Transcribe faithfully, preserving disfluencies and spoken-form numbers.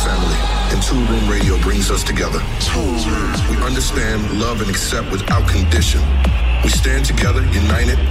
family, and Two Room Radio brings us together. We understand, love, and accept without condition. We stand together, united,